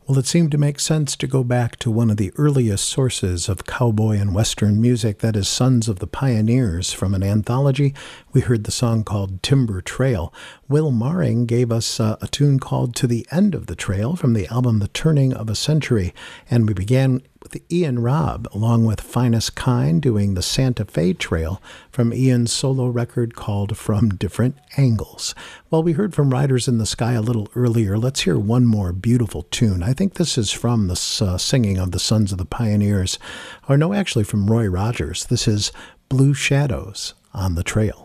Well, it seemed to make sense to go back to one of the earliest sources of cowboy and western music, that is Sons of the Pioneers. From an anthology, we heard the song called Timber Trail. Will Maring gave us a tune called To the End of the Trail from the album The Turning of a Century. And we began with Ian Robb, along with Finest Kind, doing the Santa Fe Trail from Ian's solo record called From Different Angles. Well, we heard from Riders in the Sky a little earlier. Let's hear one more beautiful tune. I think this is from the singing of the Sons of the Pioneers. Or no, actually from Roy Rogers. This is Blue Shadows on the Trail.